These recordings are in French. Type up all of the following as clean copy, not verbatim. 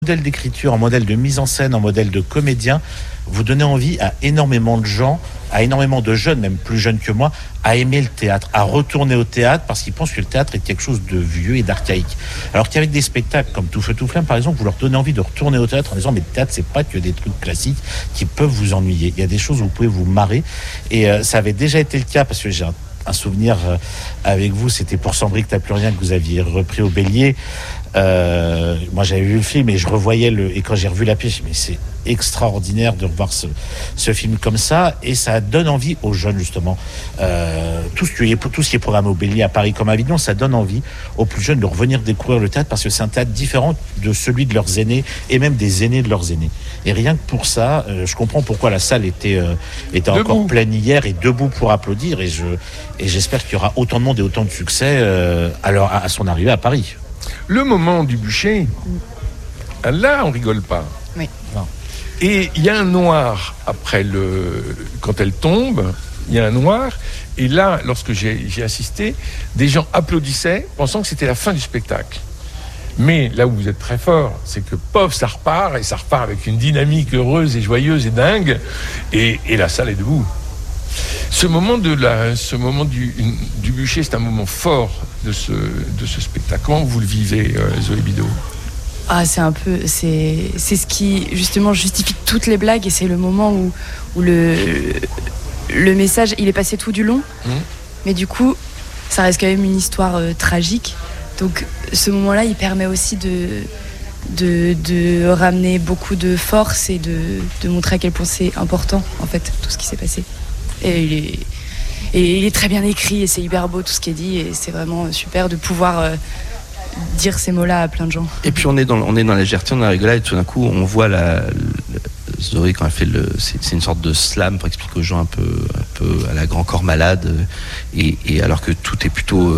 Modèle d'écriture, en modèle de mise en scène, en modèle de comédien, vous donnez envie à énormément de gens, à énormément de jeunes, même plus jeunes que moi, à aimer le théâtre, à retourner au théâtre parce qu'ils pensent que le théâtre est quelque chose de vieux et d'archaïque. Alors qu'avec des spectacles comme Tout feu tout flamme, par exemple, vous leur donnez envie de retourner au théâtre en disant mais le théâtre c'est pas que des trucs classiques qui peuvent vous ennuyer. Il y a des choses où vous pouvez vous marrer et ça avait déjà été le cas parce que j'ai un souvenir avec vous, c'était pour Sans briques t'as plus rien que vous aviez repris au Bélier. Moi j'avais vu le film et je revoyais et quand j'ai revu la pièce, mais c'est extraordinaire de revoir ce film comme ça et ça donne envie aux jeunes justement. Tout ce qui est programmé au Bélier à Paris comme à Avignon, ça donne envie aux plus jeunes de revenir découvrir le théâtre parce que c'est un théâtre différent de celui de leurs aînés et même des aînés de leurs aînés. Et rien que pour ça, je comprends pourquoi la salle était encore pleine hier et debout pour applaudir et j'espère qu'il y aura autant de monde et autant de succès à son arrivée à Paris. Le moment du bûcher, là, on rigole pas. Oui. Non. Et il y a un noir après quand elle tombe, il y a un noir. Et là, lorsque j'ai assisté, des gens applaudissaient, pensant que c'était la fin du spectacle. Mais là où vous êtes très fort, c'est que pof, ça repart, et ça repart avec une dynamique heureuse et joyeuse et dingue, et la salle est debout. Ce moment du bûcher, c'est un moment fort de ce spectacle. Comment vous le vivez, Zoé Bidault ? C'est ce qui justement justifie toutes les blagues et c'est le moment où le message il est passé tout du long, mais du coup ça reste quand même une histoire tragique. Donc ce moment-là, il permet aussi de ramener beaucoup de force et de montrer à quel point c'est important en fait tout ce qui s'est passé. Et il est très bien écrit et c'est hyper beau tout ce qui est dit et c'est vraiment super de pouvoir dire ces mots-là à plein de gens. Et puis on est dans la légèreté, on est dans la rigolade et tout d'un coup on voit Zoé quand elle fait c'est une sorte de slam pour expliquer aux gens un peu à la Grand Corps Malade et alors que tout est plutôt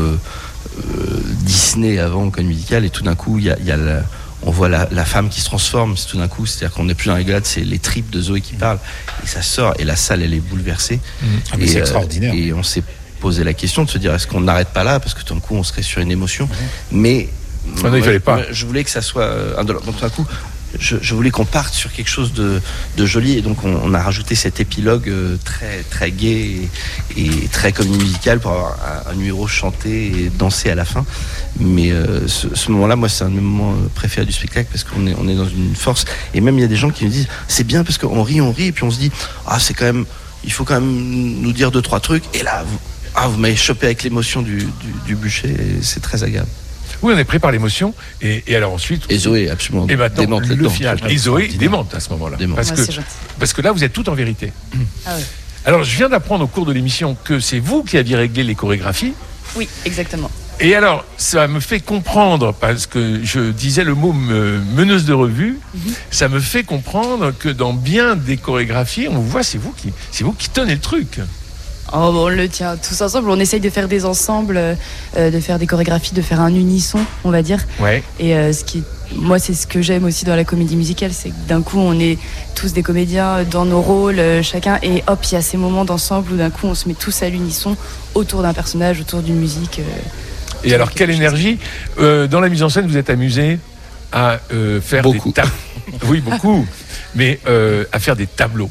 Disney avant comme musical et tout d'un coup on voit la femme qui se transforme, tout d'un coup, c'est-à-dire qu'on n'est plus dans la rigolade, c'est les tripes de Zoé qui parlent, et ça sort, et la salle, elle est bouleversée. Mais c'est extraordinaire. Et on s'est posé la question de se dire, est-ce qu'on n'arrête pas là, parce que tout d'un coup, on serait sur une émotion. Mais non, il fallait pas. Je voulais que ça soit indolore. Donc tout d'un coup, je voulais qu'on parte sur quelque chose de joli, et donc on a rajouté cet épilogue très, très gai et très comédie musicale pour avoir un numéro chanté et dansé à la fin. Mais ce moment-là, moi, c'est un de mes moments préférés du spectacle parce qu'on est dans une force. Et même, il y a des gens qui me disent, c'est bien parce qu'on rit, et puis on se dit, c'est quand même, il faut quand même nous dire 2-3 trucs. Et là, vous m'avez chopé avec l'émotion du bûcher, et c'est très agréable. Oui, on est pris par l'émotion, et alors ensuite... Et Zoé, absolument. Et maintenant, démente le dedans. final. Et Zoé démente à ce moment-là. Parce que là, vous êtes tout en vérité. Ah ouais. Alors, je viens d'apprendre au cours de l'émission que c'est vous qui aviez réglé les chorégraphies. Oui, exactement. Et alors, ça me fait comprendre, parce que je disais le mot meneuse de revue, ça me fait comprendre que dans bien des chorégraphies, on voit, c'est vous qui tenez le truc. On le tient tous ensemble, on essaye de faire des ensembles, de faire des chorégraphies, de faire un unisson, on va dire. Ouais. Et moi, c'est ce que j'aime aussi dans la comédie musicale, c'est que d'un coup, on est tous des comédiens dans nos rôles, chacun, et hop, il y a ces moments d'ensemble où d'un coup, on se met tous à l'unisson autour d'un personnage, autour d'une musique. Et alors, quelle énergie dans la mise en scène, vous êtes amusé à faire beaucoup. Oui, beaucoup, mais à faire des tableaux.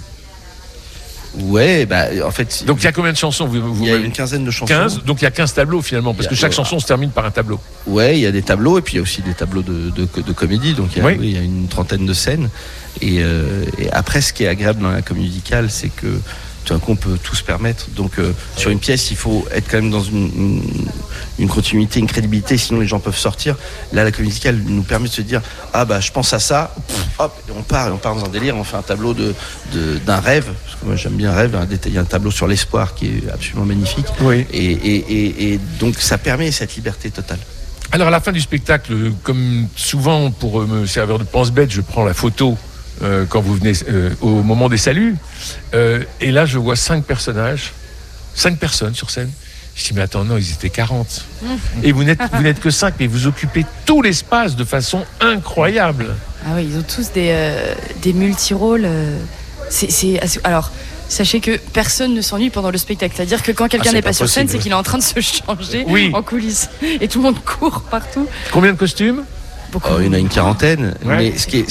Ouais, en fait... Donc il y a combien de chansons Il y a une quinzaine de chansons. 15, donc il y a 15 tableaux finalement, parce que chaque chanson se termine par un tableau. Ouais, il y a des tableaux, et puis il y a aussi des tableaux de comédie, donc il y a une trentaine de scènes. Et après, ce qui est agréable dans la comédie musicale, c'est que tout d'un coup, on peut tout se permettre. Donc sur une pièce, il faut être quand même dans une continuité, une crédibilité, sinon les gens peuvent sortir. Là, la comédie musicale nous permet de se dire, je pense à ça, hop, et on part dans un délire, on fait un tableau d'un rêve, parce que moi j'aime bien rêve, il y a un tableau sur l'espoir qui est absolument magnifique. Oui. Et donc ça permet cette liberté totale. Alors à la fin du spectacle, comme souvent pour me servir de pense-bête, je prends la photo quand vous venez au moment des saluts, et là je vois 5 personnes sur scène. Je dis mais attends, non, ils étaient 40. Et vous n'êtes que 5, mais vous occupez tout l'espace de façon incroyable. Ah oui, ils ont tous des multi-rôles. Alors, sachez que personne ne s'ennuie pendant le spectacle. C'est-à-dire que quand quelqu'un n'est pas sur scène, c'est qu'il est en train de se changer en coulisses. Et tout le monde court partout. Combien de costumes ? beaucoup. Il y en a une quarantaine. Ouais. Mais ce qui est